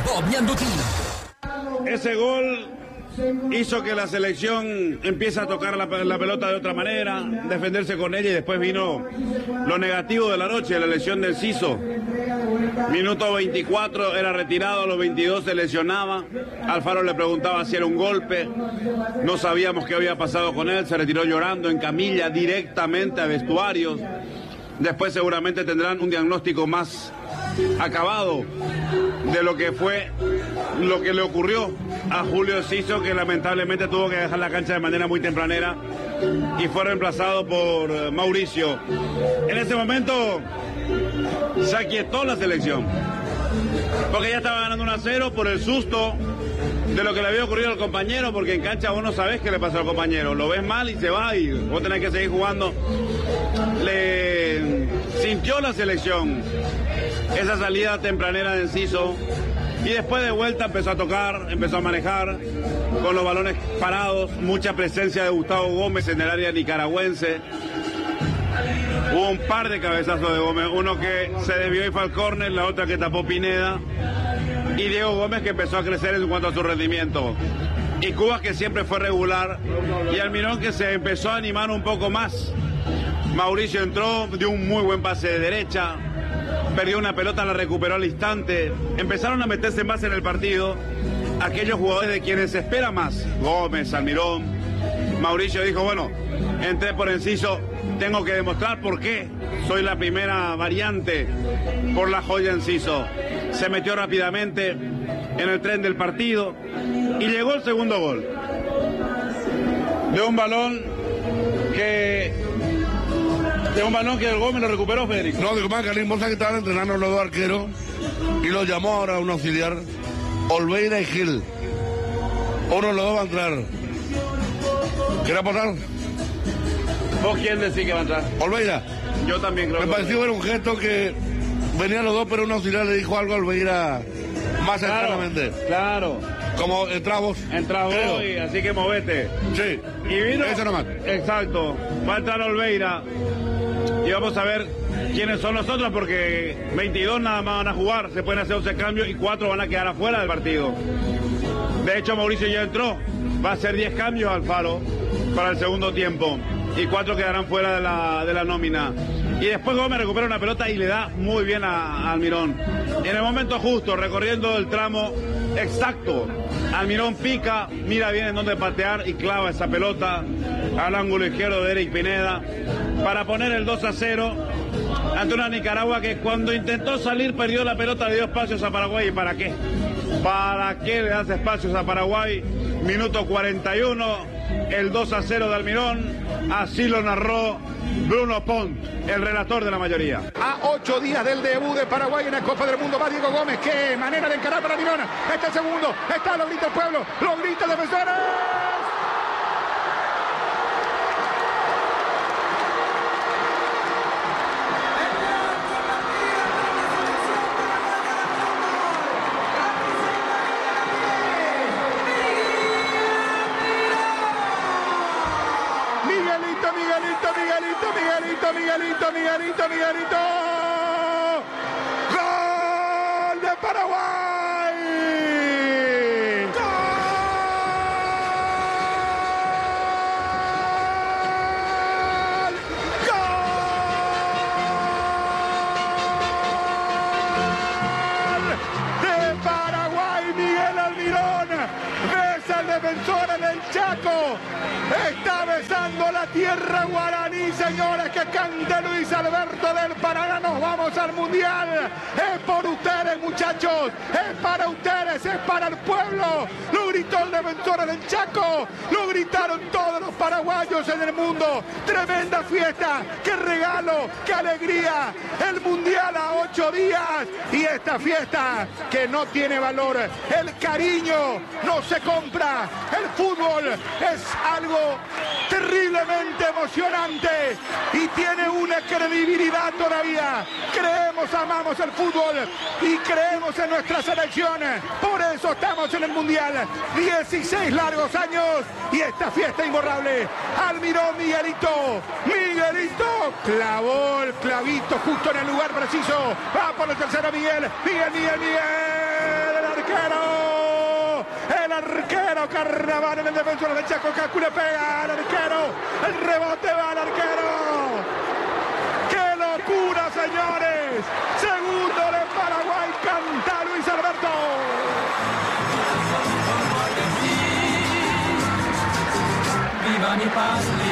Bobby Anduti. Ese gol hizo que la selección empiece a tocar la pelota de otra manera, defenderse con ella, y después vino lo negativo de la noche, la lesión del Ciso. Minuto 24 era retirado, a los 22 se lesionaba. Alfaro le preguntaba si era un golpe, no sabíamos qué había pasado con él, se retiró llorando en camilla directamente a vestuarios. Después seguramente tendrán un diagnóstico más acabado de lo que fue, lo que le ocurrió a Julio Ciso, que lamentablemente tuvo que dejar la cancha de manera muy tempranera y fue reemplazado por Mauricio. En ese momento se aquietó la selección, porque ya estaba ganando 1-0 por el susto de lo que le había ocurrido al compañero, porque en cancha vos no sabés qué le pasó al compañero, lo ves mal y se va y vos tenés que seguir jugando. Le sintió la selección esa salida tempranera de Enciso, y después de vuelta empezó a tocar, empezó a manejar con los balones parados, mucha presencia de Gustavo Gómez en el área nicaragüense. Hubo un par de cabezazos de Gómez, uno que se desvió y fue al córner, la otra que tapó Pineda, y Diego Gómez, que empezó a crecer en cuanto a su rendimiento. Y Cubas, que siempre fue regular, y Almirón, que se empezó a animar un poco más. Mauricio entró, dio un muy buen pase de derecha, perdió una pelota, la recuperó al instante. Empezaron a meterse más en el partido aquellos jugadores de quienes se espera más. Gómez, Almirón. Mauricio dijo, bueno, entré por Enciso, tengo que demostrar por qué soy la primera variante por la joya Enciso. Se metió rápidamente en el tren del partido y llegó el segundo gol. De un balón que el Gómez lo recuperó, Federico. No, digo más, Karim, vos sabés que estaban entrenando los dos arqueros y los llamó ahora un auxiliar, Olveira y Gil. Uno de los dos va a entrar. ¿Quiere aportar? ¿Vos quién decís que va a entrar? Olveira. Yo también creo. Me pareció ver un gesto que venían los dos, pero un auxiliar le dijo algo a Olveira más cercanamente. Claro. Como entramos. Entramos hoy, así que movete. Sí. Y vino. Eso nomás. Exacto. Va a entrar Olveira. Y vamos a ver quiénes son los otros, porque 22 nada más van a jugar. Se pueden hacer 11 cambios y 4 van a quedar afuera del partido. De hecho, Mauricio ya entró. Va a hacer 10 cambios Alfaro para el segundo tiempo. Y 4 quedarán fuera de la nómina. Y después Gómez recupera una pelota y le da muy bien a Almirón. Y en el momento justo, recorriendo el tramo exacto, Almirón pica, mira bien en dónde patear y clava esa pelota al ángulo izquierdo de Eric Pineda para poner el 2-0 ante una Nicaragua que cuando intentó salir perdió la pelota, le dio espacios a Paraguay. ¿Y para qué? ¿Para qué le das espacios a Paraguay? Minuto 41, el 2-0 de Almirón. Así lo narró Bruno Pont, el relator de la mayoría. A 8 días del debut de Paraguay en la Copa del Mundo va Diego Gómez. Qué manera de encarar para Almirón. Está el segundo, está, lo grita el pueblo, lo grita el defensor. Miguelito. ¡Gol de Paraguay! ¡Gol! De Paraguay, Miguel Almirón. Besa al defensor en el Chaco. Está besando la tierra guaraní, señores, que cante Luis Alberto del Paraná. Nos vamos al Mundial. Es por ustedes, muchachos. Es para ustedes, es para el pueblo. Lo gritó el defensor en el Chaco. Lo gritaron todos los paraguayos en el mundo. Tremenda fiesta. Qué regalo, qué alegría. El Mundial a 8 días. Y esta fiesta que no tiene valor. El cariño no se compra. El fútbol es algo terriblemente emocionante y tiene una credibilidad todavía. Creemos, amamos el fútbol y creemos en nuestra selección. Por eso estamos en el Mundial. 16 largos años y esta fiesta imborrable. Almirón, Miguelito clavó el clavito justo en el lugar preciso. Va por el tercero Miguel. El arquero arquero. El arquero Carnaval en el defensor del Chaco. Cacu le pega al arquero. El rebote va al arquero. ¡Qué locura, señores! Segundo de Paraguay, canta Luis Alberto. Viva mi patria.